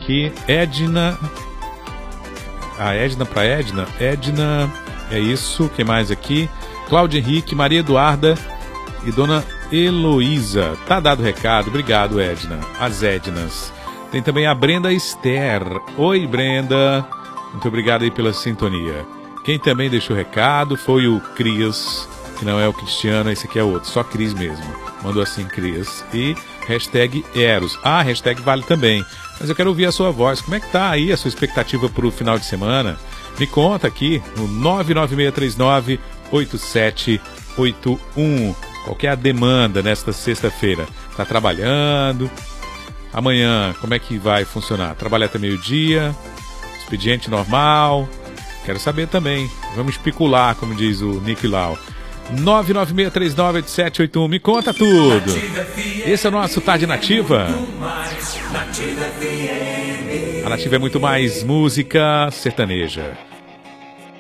aqui. Edna. Edna pra Edna. Edna, é isso. Quem mais aqui? Cláudia Henrique, Maria Eduarda e Dona Heloísa. Tá dado o recado. Obrigado, Edna. As Ednas. Tem também a Brenda Esther. Oi, Brenda. Muito obrigado aí pela sintonia. Quem também deixou recado foi o Cris, que não é o Cristiano, esse aqui é outro, só Cris mesmo. Mandou assim, Cris. E hashtag Eros. Hashtag vale também. Mas eu quero ouvir a sua voz. Como é que tá aí a sua expectativa para o final de semana? Me conta aqui no 996398781. Qual que é a demanda nesta sexta-feira? Tá trabalhando? Amanhã, como é que vai funcionar? Trabalhar até meio-dia? Expediente normal? Quero saber também. Vamos especular, como diz o Nick Lau. 996398781. Me conta tudo. Esse é o nosso Tarde Nativa. A Nativa é muito mais música sertaneja.